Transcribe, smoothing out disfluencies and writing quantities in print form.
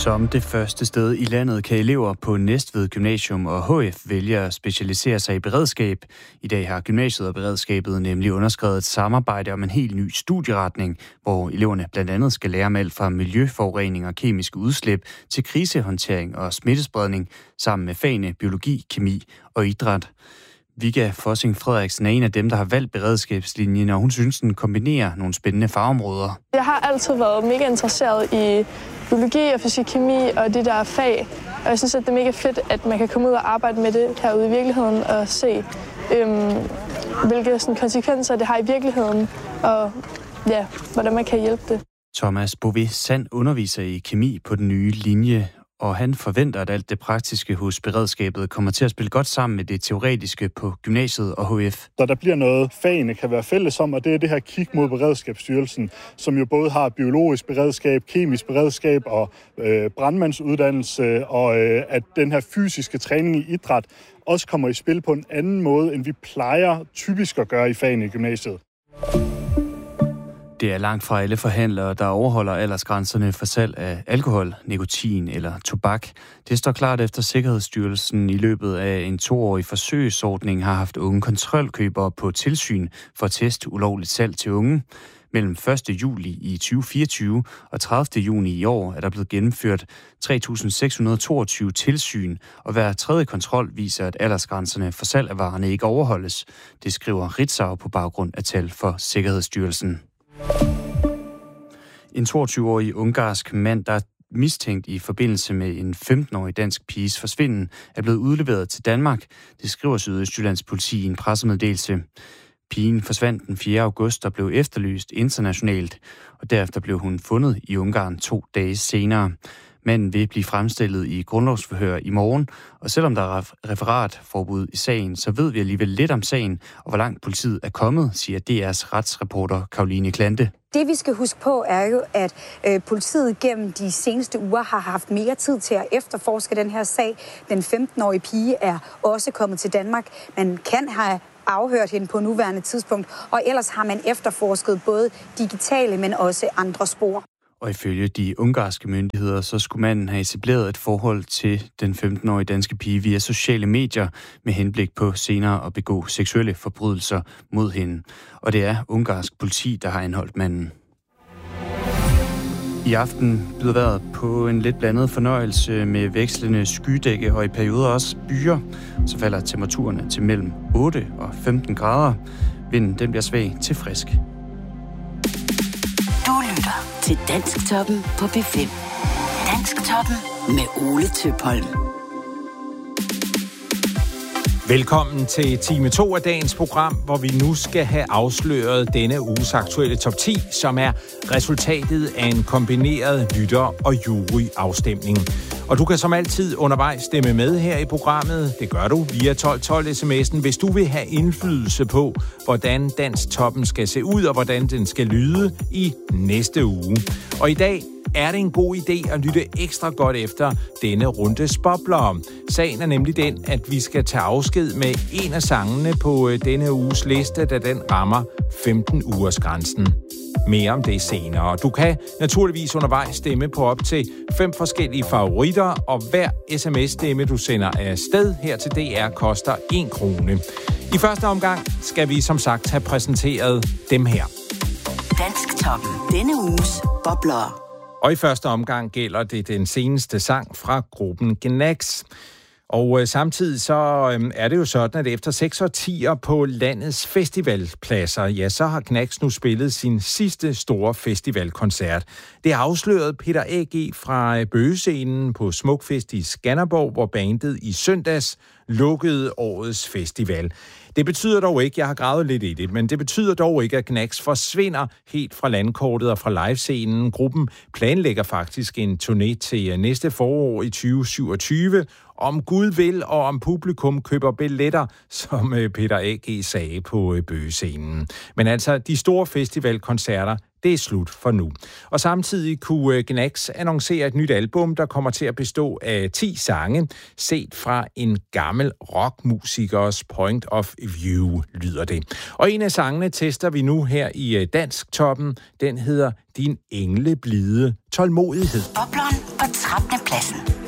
Som det første sted i landet kan elever på Næstved Gymnasium og HF vælge at specialisere sig i beredskab. I dag har gymnasiet og beredskabet nemlig underskrevet et samarbejde om en helt ny studieretning, hvor eleverne blandt andet skal lære om alt fra miljøforurening og kemiske udslip til krisehåndtering og smittespredning, sammen med fagene biologi, kemi og idræt. Vigga Fossing Frederiksen er en af dem, der har valgt beredskabslinjen, og hun synes, den kombinerer nogle spændende fagområder. Jeg har altid været mega interesseret i biologi og fysik, kemi og det der fag. Og jeg synes, at det er mega fedt, at man kan komme ud og arbejde med det herude i virkeligheden og se, hvilke konsekvenser det har i virkeligheden, og ja, hvordan man kan hjælpe det. Thomas Bové Sand underviser i kemi på den nye linje, og han forventer, at alt det praktiske hos beredskabet kommer til at spille godt sammen med det teoretiske på gymnasiet og HF. Så der bliver noget, fagene kan være fælles om, og det er det her kig mod Beredskabsstyrelsen, som jo både har biologisk beredskab, kemisk beredskab og brandmandsuddannelse, og at den her fysiske træning i idræt også kommer i spil på en anden måde, end vi plejer typisk at gøre i fagene i gymnasiet. Det er langt fra alle forhandlere, der overholder aldersgrænserne for salg af alkohol, nikotin eller tobak. Det står klart efter Sikkerhedsstyrelsen i løbet af en 2-årig forsøgsordning har haft unge kontrolkøbere på tilsyn for at teste ulovligt salg til unge. Mellem 1. juli i 2024 og 30. juni i år er der blevet gennemført 3.622 tilsyn, og hver tredje kontrol viser, at aldersgrænserne for salg af varerne ikke overholdes. Det skriver Ritzau på baggrund af tal for Sikkerhedsstyrelsen. En 22-årig ungarsk mand, der er mistænkt i forbindelse med en 15-årig dansk piges forsvinden, er blevet udleveret til Danmark. Det skriver Sydøstjyllands politi i en pressemeddelelse. Pigen forsvandt den 4. august og blev efterlyst internationalt, og derefter blev hun fundet i Ungarn 2 dage senere. Manden vil blive fremstillet i grundlovsforhør i morgen, og selvom der er referatforbud i sagen, så ved vi alligevel lidt om sagen, og hvor langt politiet er kommet, siger DR's retsreporter Karoline Klante. Det vi skal huske på er jo, at politiet gennem de seneste uger har haft mere tid til at efterforske den her sag. Den 15-årige pige er også kommet til Danmark. Man kan have afhørt hende på nuværende tidspunkt, og ellers har man efterforsket både digitale, men også andre spor. Og ifølge de ungarske myndigheder, så skulle manden have etableret et forhold til den 15-årige danske pige via sociale medier med henblik på senere at begå seksuelle forbrydelser mod hende. Og det er ungarsk politi, der har anholdt manden. I aften byder vejret på en lidt blandet fornøjelse med vekslende skydække og i perioder også byer. Så falder temperaturerne til mellem 8 og 15 grader. Vinden den bliver svag til frisk. Du lytter til Dansktoppen på P5. Dansktoppen med Ole Tøpholm. Velkommen til time 2 af dagens program, hvor vi nu skal have afsløret denne uges aktuelle top 10, som er resultatet af en kombineret lytter- og juryafstemning. Og du kan som altid undervejs stemme med her i programmet. Det gør du via 1212 sms'en, hvis du vil have indflydelse på, hvordan Dansktoppen skal se ud og hvordan den skal lyde i næste uge. Og i dag er det en god idé at lytte ekstra godt efter denne rundes bobler. Sagen er nemlig den, at vi skal tage afsked med en af sangene på denne uges liste, da den rammer 15-ugers grænsen. Mere om det senere. Du kan naturligvis undervejs stemme på op til 5 forskellige favoritter, og hver sms-stemme, du sender afsted her til DR, koster 1 krone. I første omgang skal vi som sagt have præsenteret dem her. Dansktoppen. Denne uges bobler. Og i første omgang gælder det den seneste sang fra gruppen Gnags. Og samtidig så er det jo sådan, at efter 6 årtier på landets festivalpladser, ja, så har Gnags nu spillet sin sidste store festivalkoncert. Det afslørede Peter A.G. fra Bøgescenen på Smukfest i Skanderborg, hvor bandet i søndags lukkede årets festival. Det betyder dog ikke, jeg har gravet lidt i det, men det betyder dog ikke, at Gnags forsvinder helt fra landkortet og fra livescenen. Gruppen planlægger faktisk en turné til næste forår i 2027, om Gud vil og om publikum køber billetter, som Peter A.G. sagde på Bøgescenen. Men altså, de store festivalkoncerter, det er slut for nu. Og samtidig kunne Gnags annoncere et nyt album, der kommer til at bestå af 10 sange, set fra en gammel rockmusikers point of view, lyder det. Og en af sangene tester vi nu her i Dansktoppen. Den hedder Din engleblide tålmodighed. Bobleren på 13. pladsen.